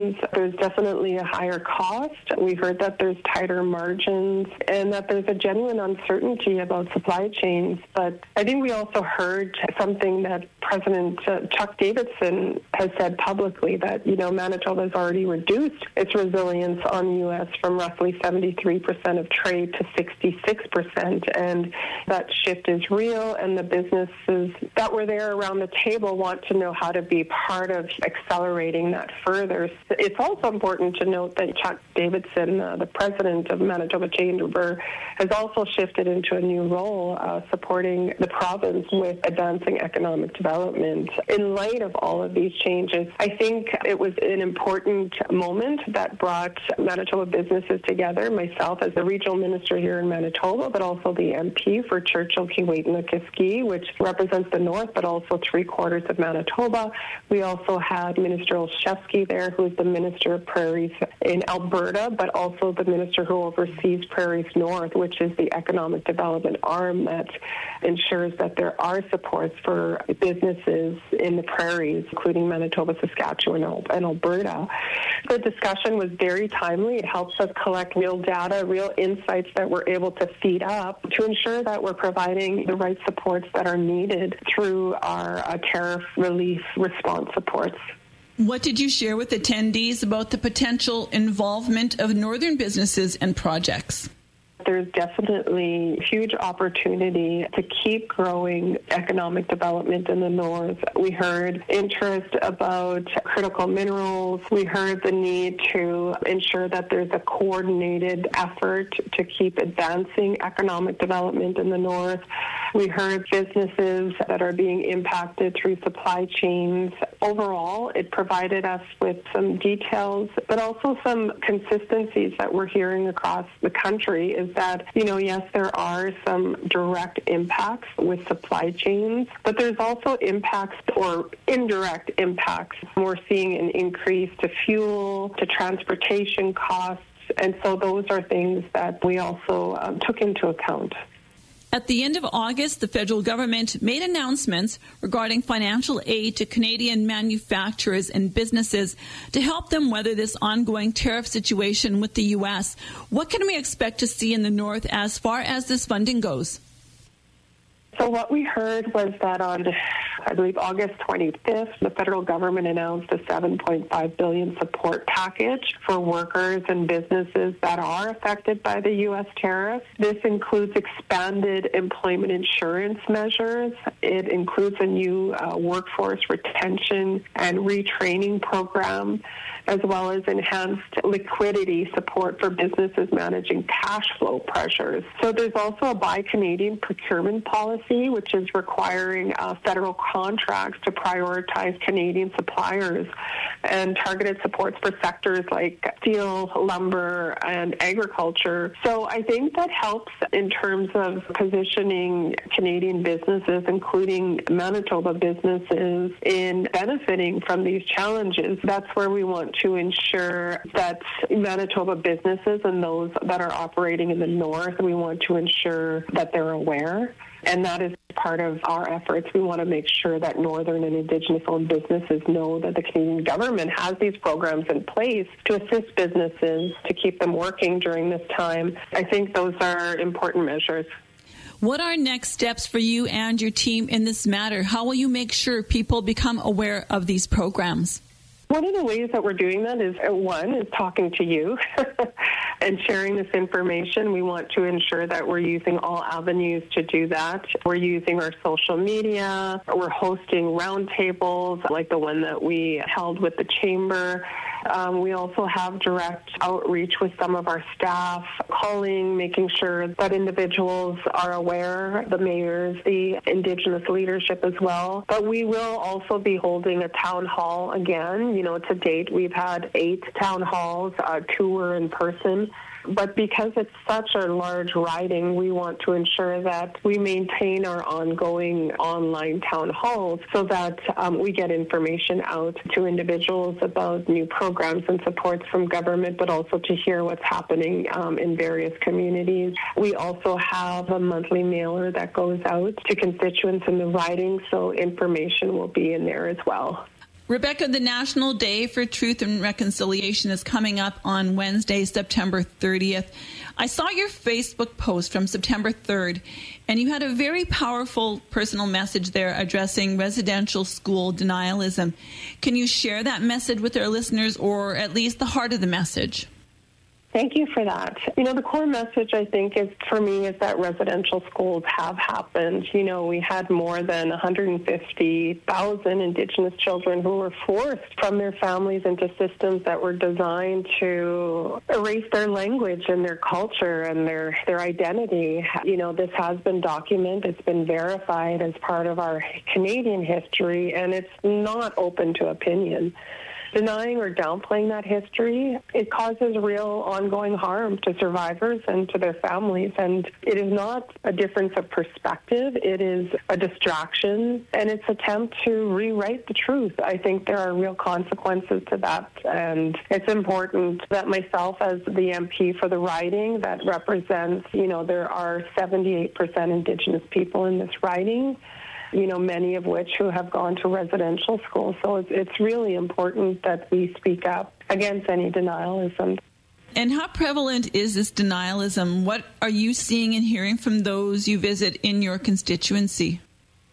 There's definitely a higher cost. We heard that there's tighter margins and that there's a genuine uncertainty about supply chains. But I think we also heard something that President Chuck Davidson has said publicly, that, Manitoba has already reduced its reliance on the U.S. from roughly 73% of trade to 66%. And that shift is real, and the businesses that were there around the table want to know how to be part of accelerating that further. It's also important to note that Chuck Davidson, the president of Manitoba Chamber, has also shifted into a new role supporting the province with advancing economic development. In light of all of these changes, I think it was an important moment that brought Manitoba businesses together, myself as the regional minister here in Manitoba, but also the MP for Churchill, Keewatin-Kiski, which represents the north, but also three-quarters of Manitoba. We also had Minister Olszewski there, who is the Minister of Prairies in Alberta, but also the minister who oversees Prairies North, which is the economic development arm that ensures that there are supports for businesses in the prairies, including Manitoba, Saskatchewan, and Alberta. The discussion was very timely. It helps us collect real data, real insights that we're able to feed up to ensure that we're providing the right supports that are needed through our tariff relief response supports. What did you share with attendees about the potential involvement of northern businesses and projects? There's definitely huge opportunity to keep growing economic development in the north. We heard interest about critical minerals. We heard the need to ensure that there's a coordinated effort to keep advancing economic development in the north. We heard businesses that are being impacted through supply chains. Overall, it provided us with some details, but also some consistencies that we're hearing across the country is that, yes, there are some direct impacts with supply chains, but there's also impacts or indirect impacts. We're seeing an increase to fuel, to transportation costs, and so those are things that we also took into account. At the end of August, the federal government made announcements regarding financial aid to Canadian manufacturers and businesses to help them weather this ongoing tariff situation with the U.S. What can we expect to see in the north as far as this funding goes? So what we heard was that on, I believe, August 25th, the federal government announced a $7.5 billion support package for workers and businesses that are affected by the U.S. tariffs. This includes expanded employment insurance measures. It includes a new workforce retention and retraining program, as well as enhanced liquidity support for businesses managing cash flow pressures. So there's also a Buy Canadian procurement policy, which is requiring federal contracts to prioritize Canadian suppliers and targeted supports for sectors like steel, lumber, and agriculture. So I think that helps in terms of positioning Canadian businesses, including Manitoba businesses, in benefiting from these challenges. That's where we want to ensure that Manitoba businesses and those that are operating in the north, we want to ensure that they're aware. And that is part of our efforts. We want to make sure that Northern and Indigenous-owned businesses know that the Canadian government has these programs in place to assist businesses to keep them working during this time. I think those are important measures. What are next steps for you and your team in this matter? How will you make sure people become aware of these programs? One of the ways that we're doing that is, one, is talking to you and sharing this information. We want to ensure that we're using all avenues to do that. We're using our social media. We're hosting roundtables like the one that we held with the Chamber. We also have direct outreach with some of our staff, calling, making sure that individuals are aware, the mayors, the Indigenous leadership as well. But we will also be holding a town hall again. To date, we've had 8 town halls, 2 were in person. But because it's such a large riding, we want to ensure that we maintain our ongoing online town halls so that we get information out to individuals about new programs and supports from government, but also to hear what's happening in various communities. We also have a monthly mailer that goes out to constituents in the riding, so information will be in there as well. Rebecca, the National Day for Truth and Reconciliation is coming up on Wednesday, September 30th. I saw your Facebook post from September 3rd, and you had a very powerful personal message there addressing residential school denialism. Can you share that message with our listeners, or at least the heart of the message? Thank you for that. The core message, I think, is that residential schools have happened. We had more than 150,000 Indigenous children who were forced from their families into systems that were designed to erase their language and their culture and their identity. This has been documented. It's been verified as part of our Canadian history, and it's not open to opinion. Denying or downplaying that history, it causes real ongoing harm to survivors and to their families. And it is not a difference of perspective. It is a distraction, and it's an attempt to rewrite the truth. I think there are real consequences to that. And it's important that myself, as the MP for the riding that represents, there are 78% Indigenous people in this riding, many of which who have gone to residential schools. So it's really important that we speak up against any denialism. And how prevalent is this denialism? What are you seeing and hearing from those you visit in your constituency?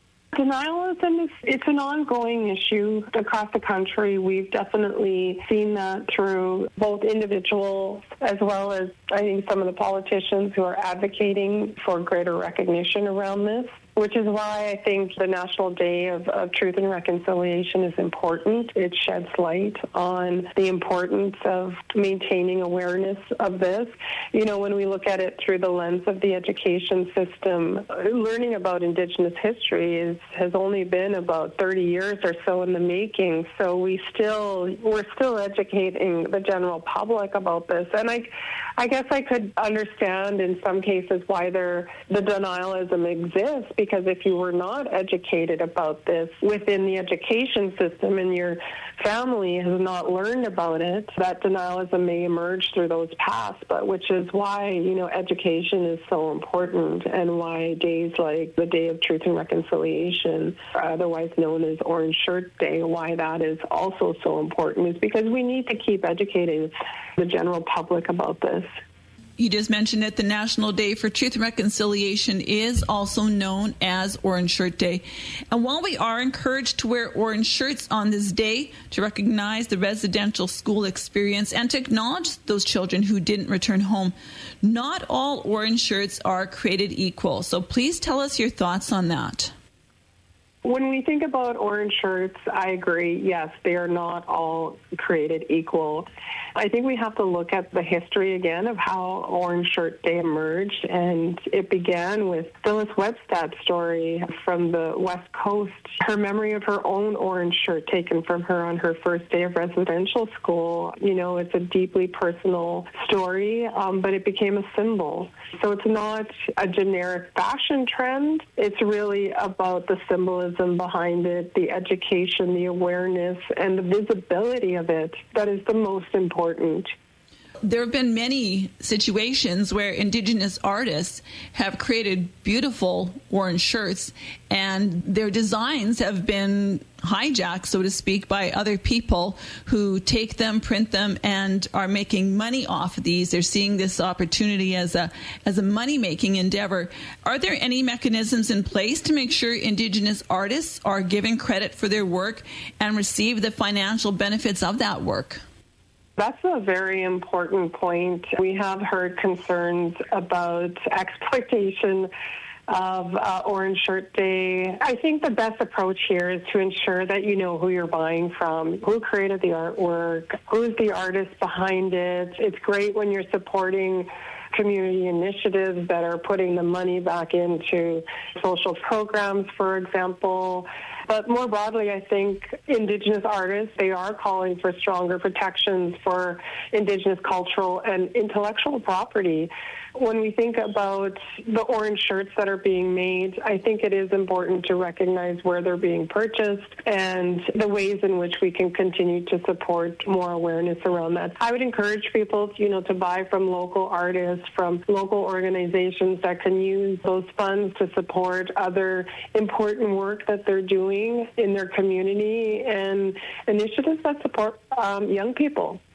Denialism it's an ongoing issue across the country. We've definitely seen that through both individuals as well as, I think, some of the politicians who are advocating for greater recognition around this, which is why I think the National Day of Truth and Reconciliation is important. It sheds light on the importance of maintaining awareness of this. When we look at it through the lens of the education system, learning about Indigenous history has only been about 30 years or so in the making. So we're still educating the general public about this. And I guess I could understand in some cases why the denialism exists, because if you were not educated about this within the education system and your family has not learned about it, that denialism may emerge through those paths, but which is why, education is so important, and why days like the Day of Truth and Reconciliation, otherwise known as Orange Shirt Day, why that is also so important is because we need to keep educating the general public about this. You just mentioned it, the National Day for Truth and Reconciliation is also known as Orange Shirt Day. And while we are encouraged to wear orange shirts on this day to recognize the residential school experience and to acknowledge those children who didn't return home, not all orange shirts are created equal. So please tell us your thoughts on that. When we think about orange shirts, I agree, yes, they are not all created equal. I think we have to look at the history again of how Orange Shirt Day emerged, and it began with Phyllis Webstad's story from the West Coast, her memory of her own orange shirt taken from her on her first day of residential school. It's a deeply personal story, but it became a symbol. So it's not a generic fashion trend. It's really about the symbolism behind it, the education, the awareness, and the visibility of it that is the most important. There have been many situations where Indigenous artists have created beautiful orange shirts, and their designs have been hijacked, so to speak, by other people who take them, print them, and are making money off of these. They're seeing this opportunity as a money-making endeavor. Are there any mechanisms in place to make sure Indigenous artists are given credit for their work and receive the financial benefits of that work? That's a very important point. We have heard concerns about exploitation of Orange Shirt Day. I think the best approach here is to ensure that you know who you're buying from, who created the artwork, who's the artist behind it. It's great when you're supporting community initiatives that are putting the money back into social programs, for example. But more broadly, I think Indigenous artists, they are calling for stronger protections for Indigenous cultural and intellectual property. When we think about the orange shirts that are being made, I think it is important to recognize where they're being purchased and the ways in which we can continue to support more awareness around that. I would encourage people, to buy from local artists, from local organizations that can use those funds to support other important work that they're doing doing in their community and initiatives that support young people.